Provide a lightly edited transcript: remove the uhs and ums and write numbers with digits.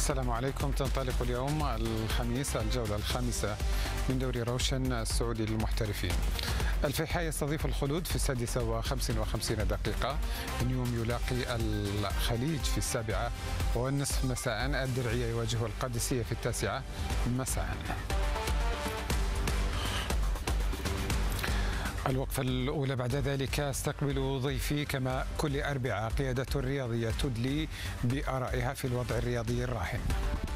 السلام عليكم. تنطلق اليوم الخميس الجولة الخامسة من دوري روشن السعودي للمحترفين. الفيحاء يستضيف الخلود في 6:55 اليوم يلاقي الخليج في 7:30 مساء. الدرعية يواجه القادسية في 9 مساء. الوقفة الأولى بعد ذلك استقبل ضيفي كما كل أربعاء قيادة الرياضية تدلي بآرائها في الوضع الرياضي الراهن.